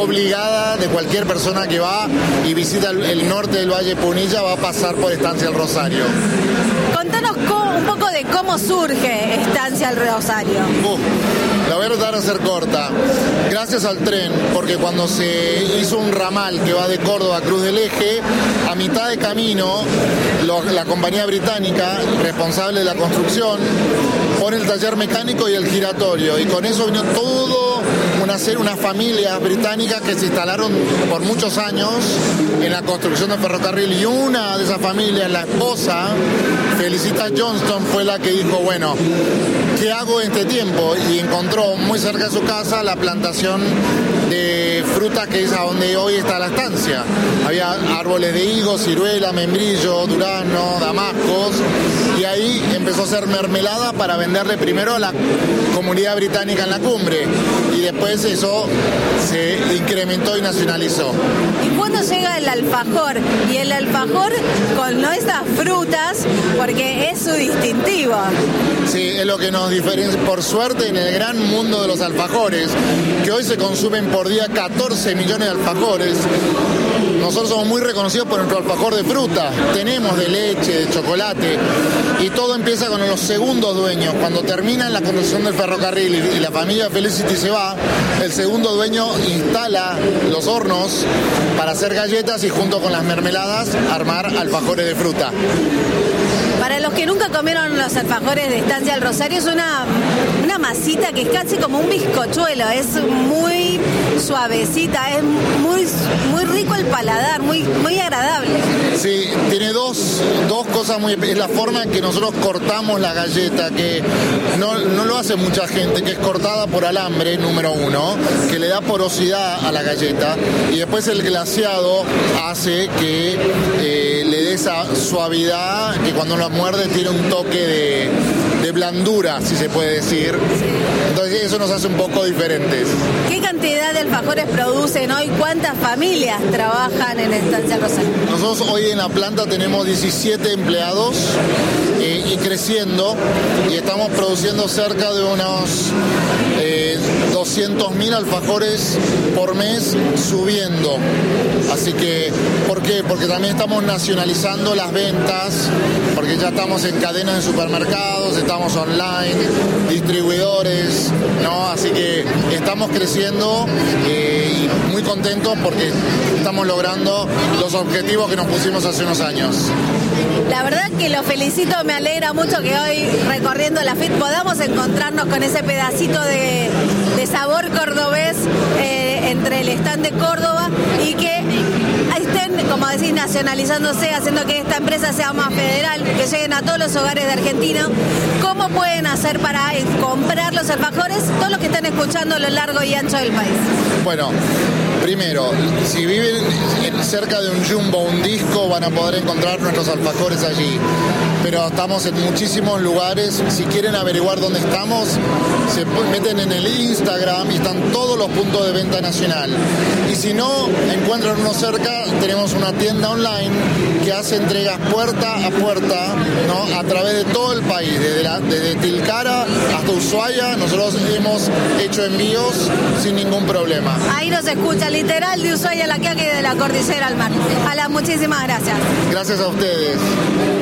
obligada de cualquier persona que va y visita el norte del Valle Punilla, va a pasar por Estancia El Rosario. Contanos un poco de cómo surge Estancia El Rosario. La voy a tratar de hacer corta. Gracias al tren, porque cuando se hizo un ramal que va de Córdoba a Cruz del Eje, a mitad de camino, la compañía británica, responsable de la construcción, pone el taller mecánico y el giratorio, y con eso vino todo unas familias británicas que se instalaron por muchos años en la construcción del ferrocarril, y una de esas familias, la esposa, Felicita Johnston, fue la que dijo, bueno, ¿qué hago en este tiempo? Y encontró muy cerca de su casa la plantación de frutas, que es a donde hoy está la estancia. Había árboles de higos, ciruela, membrillo, durazno, damascos, y ahí empezó a hacer mermelada para venderle primero a la comunidad británica en la cumbre, y después eso se incrementó y nacionalizó. ¿Y cuándo llega el alfajor? Y el alfajor con estas frutas, porque es su distintivo. Sí, es lo que nos diferencia, por suerte, en el gran mundo de los alfajores, que hoy se consumen por día 14 millones de alfajores. Nosotros somos muy reconocidos por nuestro alfajor de fruta. Tenemos de leche, de chocolate, y todo empieza con los segundos dueños. Cuando termina la construcción del ferrocarril y la familia Felicity se va, el segundo dueño instala los hornos para hacer galletas y junto con las mermeladas armar alfajores de fruta. Para los que nunca comieron los alfajores de Estancia El Rosario, es una masita que es casi como un bizcochuelo, es muy suavecita, es muy rico el paladar, muy agradable. Sí, tiene dos cosas muy... Es la forma en que nosotros cortamos la galleta, que no lo hace mucha gente, que es cortada por alambre, número uno, que le da porosidad a la galleta, y después el glaseado hace que le dé esa suavidad que cuando lo muerde tiene un toque de blandura, si se puede decir. Entonces eso nos hace un poco diferentes. ¿Qué cantidad de alfajores producen hoy? ¿Cuántas familias trabajan en Estancia El Rosario? Nosotros hoy en la planta tenemos 17 empleados y creciendo, y estamos produciendo cerca de unos 200.000 alfajores por mes, subiendo. Así que, ¿por qué? Porque también estamos nacionalizando las ventas, porque ya estamos en cadenas de supermercados, estamos online, distribuidores, ¿no? Así que estamos creciendo y muy contentos porque estamos logrando los objetivos que nos pusimos hace unos años. La verdad que lo felicito, me alegra mucho que hoy recorriendo la FIT podamos encontrarnos con ese pedacito de sabor cordobés entre el stand de Córdoba, y que estén, como decís, nacionalizándose, haciendo que esta empresa sea más federal, que lleguen a todos los hogares de Argentina. ¿Cómo pueden hacer para comprar los alfajores todos los que están escuchando a lo largo y ancho del país? Bueno, primero, si viven cerca de un Jumbo, un Disco, van a poder encontrar nuestros alfajores allí. Pero estamos en muchísimos lugares. Si quieren averiguar dónde estamos, se meten en el Instagram y están todos los puntos de venta nacional. Y si no encuentran uno cerca, tenemos una tienda online que hace entregas puerta a puerta, ¿no? A través de todo el país, desde Tilcara hasta Ushuaia. Nosotros hemos hecho envíos sin ningún problema. Ahí nos escucha, literal, de Ushuaia a La Quiaca y de la Cordillera al Mar. Alan, muchísimas gracias. Gracias a ustedes.